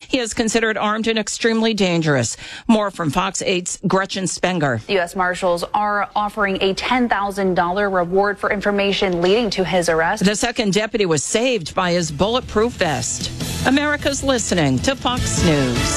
He is considered armed and extremely dangerous. More from Fox 8's Gretchen Spenger. U.S. Marshals are offering a $10,000 reward for information leading to his arrest. The second deputy was saved by his bulletproof vest. America's listening to Fox News.